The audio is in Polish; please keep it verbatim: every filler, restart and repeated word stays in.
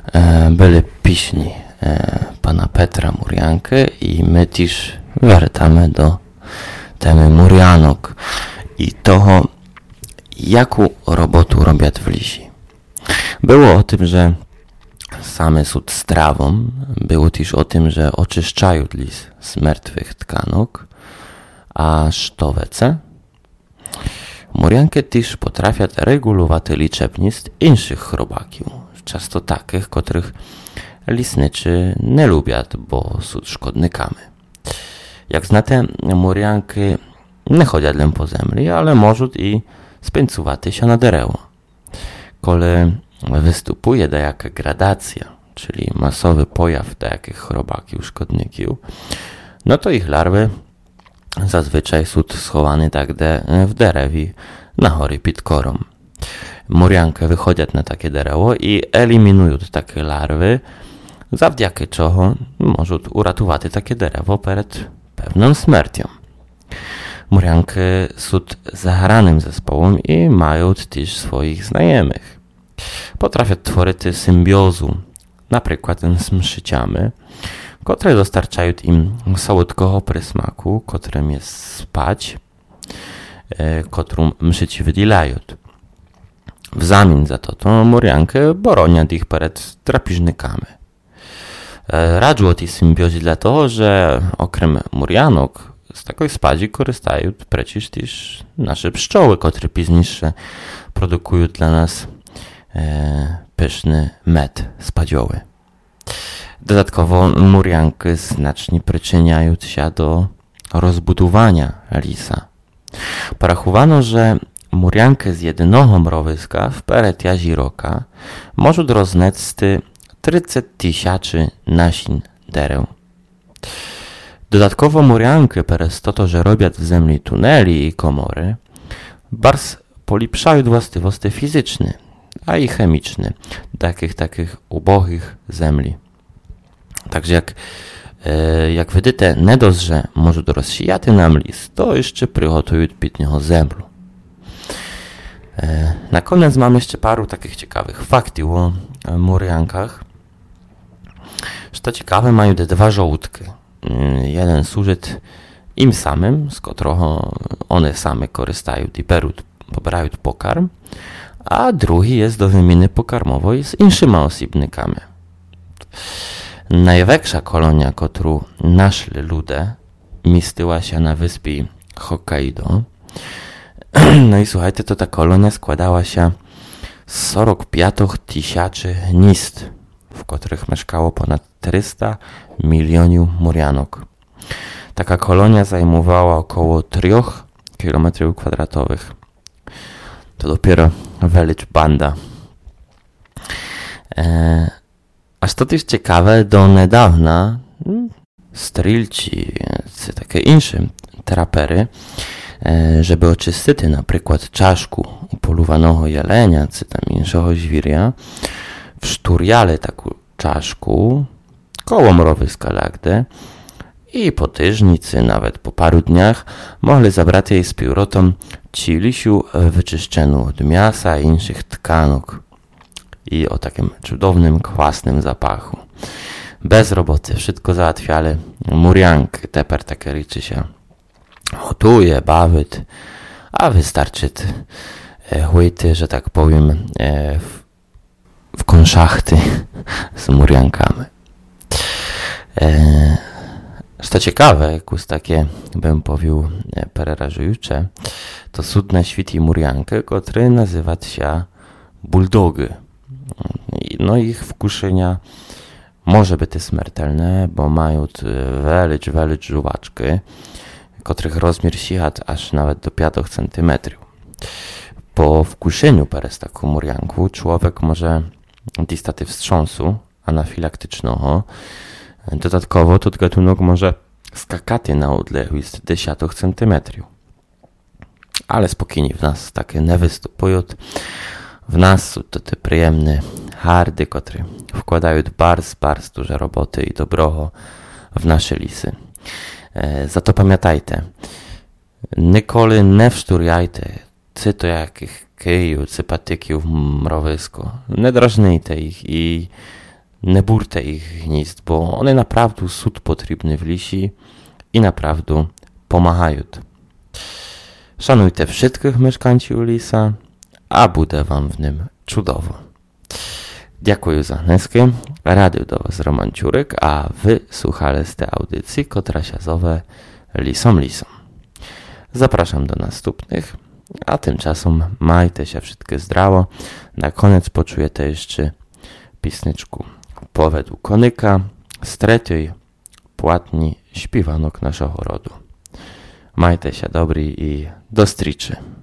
byli pісні pana Petra Murjanky i my też wracamy do temy Murjanok i toho, jaką robotę robią w lisie. Było o tym, że same są strawą, było też o tym, że oczyszczają lis z martwych tkanok, a sztowece Murjanki też potrafią regulować liczebność innych chrobaków, często takich, których lisniczy nie lubią, bo są szkodnikami. Jak znacie, Murjanki nie chodzą po ziemi, ale mogą i spędzować się na derewo. Kiedy występuje jaka gradacja, czyli masowy pojaw takich chrobaków, szkodników, no to ich larwy zazwyczaj są schowane tak w derewie na chory pod korą. Murjanki wychodzą na takie derewo i eliminują takie larwy, zawdzięki czego mogą uratować takie derewo przed pewną śmiercią. Murjanki są zahranym zespołem i mają też swoich znajomych. Potrafią tworzyć symbiozu, na przykład z mszyciami, które dostarczają im słodkiego przysmaku, którym jest spać, którą mszyci wydzielają. W zamian za to, to Murjanki bronią ich przed drapieżnikami. Radzą o tej symbiozie dlatego, że okrem Murjanok z takiej spadzi korzystają przecież też nasze pszczoły, które później produkują dla nas e, pyszny med spadziowy. Dodatkowo Murjanki znacznie przyczyniają się do rozbudowania lisa. Porachowano, że Murjanki z jednego mrowiska w peretiazi roka mogą roznać trzydzieści tysięcy nasion derew. Dodatkowo Murjanki przez to, że robią w ziemi tuneli i komory, bardzo polepszają właściwości fizyczne, a i chemiczne takich takich ubogich ziemi. Także jak, e, jak widzicie, nie dość, że może rozsijać nam lis, to jeszcze przygotują pitnego zemblu. E, na koniec mam jeszcze paru takich ciekawych faktów o Murjankach. Że ciekawe, mają te dwa żołądki. Jeden służy im samym, z którego one same korzystają i pobierają pokarm, a drugi jest do wymiany pokarmowej z innymi osobnikami. Największa kolonia, którą naszli ludzie, mieściła się na wyspie Hokkaido. No i słuchajcie, to ta kolonia składała się z czterdziestu pięciu tysięcy gniazd, w których mieszkało ponad trzysta milionów Murjanok. Taka kolonia zajmowała około trzech kilometrów kwadratowych. To dopiero wielka banda. Eee, aż to też ciekawe, do niedawna strzelci, czy takie inne trapery, e, żeby oczyścić na przykład czaszku upolowanego jelenia, czy tam innego zwierzę, wszturjali taką czaszku koło mrowiska lagde i po tyżnicy, nawet po paru dniach, mogli zabrać jej z powrotem cilisiu wyczyszczoną od mięsa i innych tkanok i o takim cudownym, kwasnym zapachu. Bez roboty, wszystko załatwiali Murjanki, teper takie rzeczy się gotuje, bawić, a wystarczy chłyty, że tak powiem, w, w konszachty z Murjankami. E, co ciekawe, jakoś takie, bym powiedział, przerażające, to cudne świty Murjanki, które nazywa się bulldogi. No ich wkuszenia może być śmiertelne, bo mają wielkie, wielkie żuwaczki, których rozmiar sięga aż nawet do pięć centymetrów. Po wkuszeniu przez taką Murjanku człowiek może dostać wstrząsu anafilaktycznego. Dodatkowo ten gatunek może skakać na odległość dziesięć centymetrów. Ale spokojnie, w nas takie nie występują. W nas są to te przyjemne hardy, które wkładają bardzo, bardzo duże roboty i dobroho w nasze lisy. E, za to pamiętajcie, nikoли не вштуряйте, czy to jakich kyjów, czy patyków mrowisko. Nie drażnijcie ich i ne burte ich gniezd, bo one naprawdę sud potrzebny w lisi i naprawdę pomagają. Szanujcie wszystkich mieszkańców lisa, a bude wam w nim cudowo. Dziękuję za neskę. Rady do was Roman Ciurek, a wy słuchali z tej audycji, która się zowe Lisom Lisom. Zapraszam do następnych, a tymczasem majcie się wszystkie zdrowo. Na koniec poczujecie jeszcze pisnyczku Powedu Konyka z trzeciej płatni śpiwanok naszego rodu. Majcie się dobry i do stryczy.